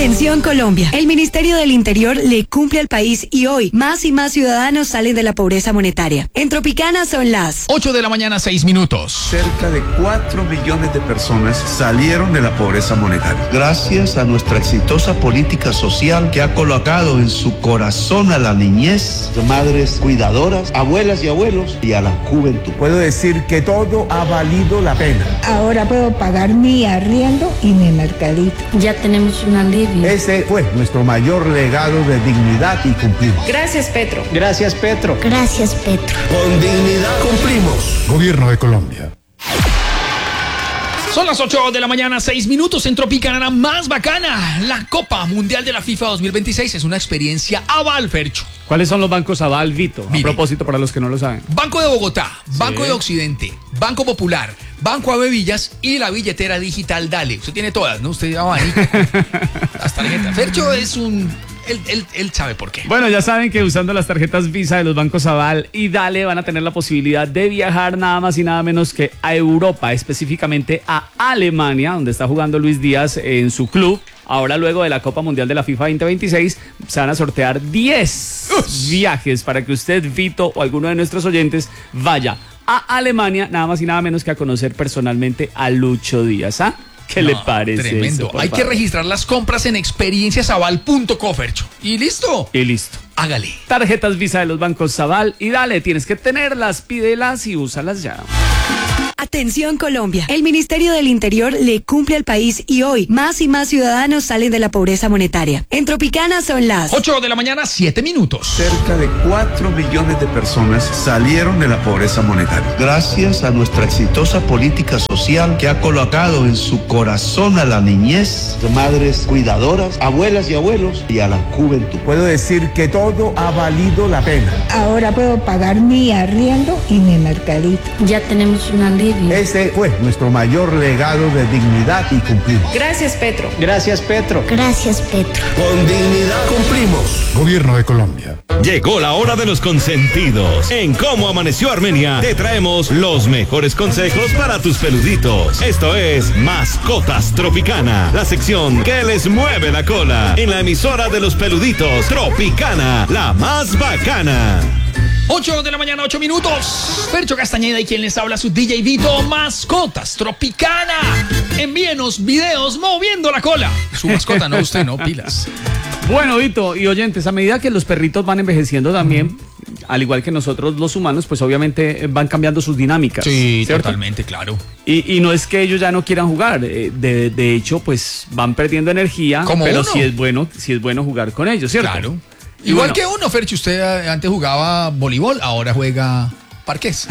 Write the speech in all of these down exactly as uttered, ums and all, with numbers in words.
Atención Colombia, el Ministerio del Interior le cumple al país y hoy más y más ciudadanos salen de la pobreza monetaria. En Tropicana son las ocho de la mañana, seis minutos. Cerca de cuatro millones de personas salieron de la pobreza monetaria. Gracias a nuestra exitosa política social que ha colocado en su corazón a la niñez, madres cuidadoras, abuelas y abuelos y a la juventud. Puedo decir que todo ha valido la pena. Ahora puedo pagar mi arriendo y mi mercadito. Ya tenemos un alivio. Ese fue nuestro mayor legado de dignidad y cumplimos. Gracias, Petro. Gracias, Petro. Gracias, Petro. Con dignidad cumplimos. Gobierno de Colombia. Son las ocho de la mañana, seis minutos en Tropicana más bacana. La Copa Mundial de la FIFA dos mil veintiséis es una experiencia aval, Fercho. ¿Cuáles son los bancos aval, Vito? Mire. A propósito, para los que no lo saben. Banco de Bogotá, Sí. Banco de Occidente, Banco Popular, Banco Avevillas y la billetera digital Dale. Usted tiene todas, ¿no? Usted ya va ahí. Las tarjetas. Fercho es un... Él, él, él sabe por qué. Bueno, ya saben que usando las tarjetas Visa de los bancos Aval y Dale van a tener la posibilidad de viajar nada más y nada menos que a Europa, específicamente a Alemania, donde está jugando Luis Díaz en su club. Ahora, luego de la Copa Mundial de la FIFA veinte veintiséis, se van a sortear diez Uf. viajes para que usted, Vito, o alguno de nuestros oyentes vaya a Alemania, nada más y nada menos que a conocer personalmente a Lucho Díaz, ¿ah? ¿Qué no, le parece? Tremendo. Eso, Hay favor? que registrar las compras en experiencias aval punto co, Fercho. Y listo. Y listo. Hágale. Tarjetas Visa de los bancos Aval y Dale. Tienes que tenerlas, pídelas y úsalas ya. Atención Colombia, el Ministerio del Interior le cumple al país y hoy más y más ciudadanos salen de la pobreza monetaria. En Tropicana son las ocho de la mañana, siete minutos. Cerca de cuatro millones de personas salieron de la pobreza monetaria. Gracias a nuestra exitosa política social que ha colocado en su corazón a la niñez, madres cuidadoras, abuelas y abuelos y a la juventud. Puedo decir que todo ha valido la pena. Ahora puedo pagar mi arriendo y mi mercadito. Ya tenemos un alivio. Ese fue nuestro mayor legado de dignidad y cumplimos. Gracias, Petro. Gracias, Petro. Gracias, Petro. Con dignidad cumplimos. Gobierno de Colombia. Llegó la hora de los consentidos. En Cómo Amaneció Armenia te traemos los mejores consejos para tus peluditos. Esto es Mascotas Tropicana, la sección que les mueve la cola en la emisora de los peluditos Tropicana, la más bacana. ocho de la mañana, ocho minutos. Fercho Castañeda y quien les habla, su D J Vito. Mascotas Tropicana. Envíenos videos moviendo la cola. Su mascota, no usted, no, pilas. Bueno, Vito y oyentes, a medida que los perritos van envejeciendo también, mm. al igual que nosotros los humanos, pues obviamente van cambiando sus dinámicas. Sí, ¿cierto? Totalmente, claro. Y, y no es que ellos ya no quieran jugar, de, de hecho, pues van perdiendo energía, Como pero uno. sí es bueno, sí es bueno jugar con ellos, ¿cierto? Claro. Y Igual bueno, que uno, Fercho, usted antes jugaba voleibol, ahora juega parqués.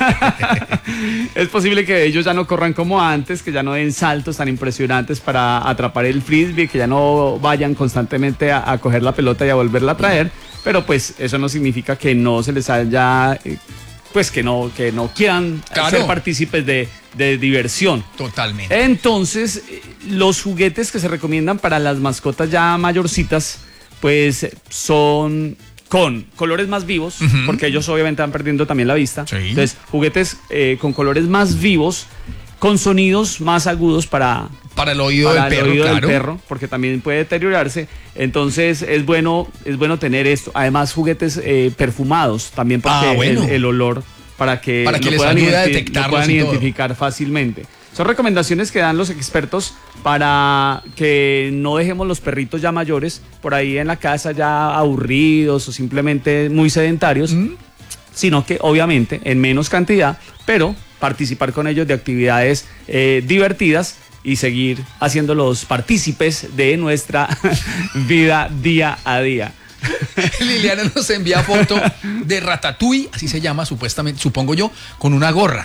es posible que ellos ya no corran como antes, que ya no den saltos tan impresionantes para atrapar el frisbee, que ya no vayan constantemente a, a coger la pelota y a volverla a traer, pero pues eso no significa que no se les haya, eh, pues que no, que no quieran Claro. ser partícipes de, de diversión. Totalmente. Entonces, eh, los juguetes que se recomiendan para las mascotas ya mayorcitas, pues son con colores más vivos, uh-huh. porque ellos obviamente van perdiendo también la vista. Sí. Entonces, juguetes eh, con colores más vivos, con sonidos más agudos para, para el oído, para del, el perro, oído claro. del perro, porque también puede deteriorarse. Entonces, es bueno, es bueno tener esto. Además, juguetes eh, perfumados, también porque ah, bueno. el, el olor, para que, para que lo les puedan, ayude a identi- detectarlos lo puedan y todo. identificar fácilmente. Son recomendaciones que dan los expertos para que no dejemos los perritos ya mayores por ahí en la casa ya aburridos o simplemente muy sedentarios, ¿Mm? sino que obviamente en menos cantidad, pero participar con ellos de actividades eh, divertidas y seguir haciéndolos partícipes de nuestra vida día a día. Liliana nos envía foto de Ratatouille, así se llama supuestamente, supongo yo, con una gorra.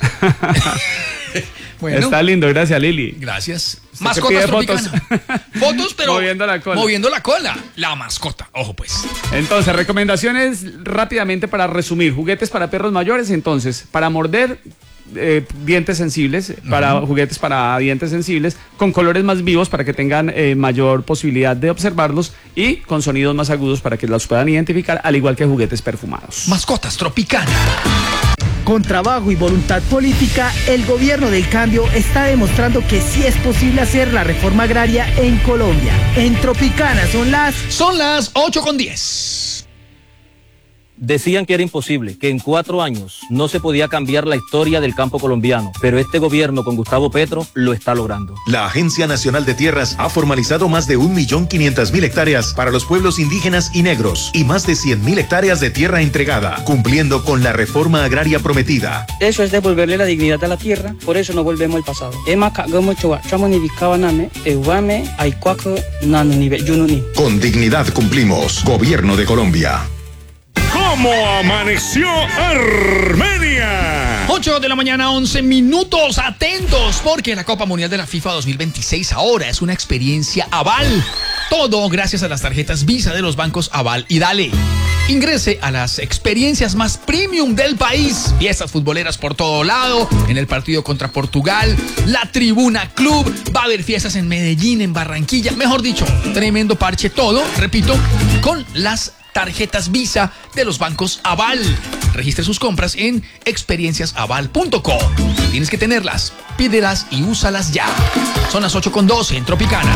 Bueno, está lindo, gracias Lili. Gracias. Mascotas Tropicana. Fotos. fotos, pero moviendo la cola. Moviendo la cola. La mascota. Ojo pues. Entonces, recomendaciones rápidamente para resumir. Juguetes para perros mayores, entonces, para morder, eh, dientes sensibles, para uh-huh. juguetes para dientes sensibles, con colores más vivos para que tengan eh, mayor posibilidad de observarlos y con sonidos más agudos para que los puedan identificar, al igual que juguetes perfumados. Mascotas Tropicana. Con trabajo y voluntad política, el gobierno del cambio está demostrando que sí es posible hacer la reforma agraria en Colombia. En Tropicana son las... Son las ocho con diez. Decían que era imposible, que en cuatro años no se podía cambiar la historia del campo colombiano, pero este gobierno con Gustavo Petro lo está logrando. La Agencia Nacional de Tierras ha formalizado más de un millón quinientas mil hectáreas para los pueblos indígenas y negros y más de cien mil hectáreas de tierra entregada, cumpliendo con la reforma agraria prometida. Eso es devolverle la dignidad a la tierra, por eso no volvemos al pasado. Con dignidad cumplimos. Gobierno de Colombia. ¿Cómo amaneció Armenia? ocho de la mañana, once minutos. Atentos, porque la Copa Mundial de la FIFA dos mil veintiséis ahora es una experiencia Aval. Todo gracias a las tarjetas Visa de los bancos Aval y Dale. Ingrese a las experiencias más premium del país. Fiestas futboleras por todo lado. En el partido contra Portugal, la Tribuna Club. Va a haber fiestas en Medellín, en Barranquilla. Mejor dicho, tremendo parche todo. Repito, con las tarjetas Visa de los bancos Aval. Registre sus compras en experiencias aval punto com. Tienes que tenerlas, pídelas y úsalas ya. Son las ocho con doce en Tropicana.